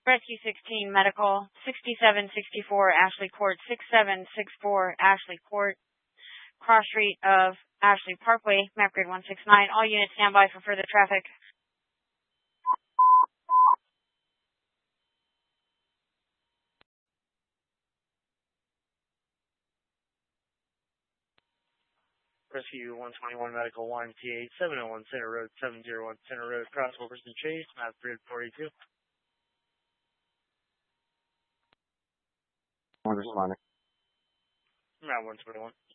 Rescue 16 Medical, 6764 Ashley Court, 6764 Ashley Court, cross street of Ashley Parkway, map grade 169. All units stand by for further traffic. Rescue 121 Medical, YMCA 701 Center Road, 701 Center Road, cross Wilkerson Chase, map grid 42. One responding. Route 121.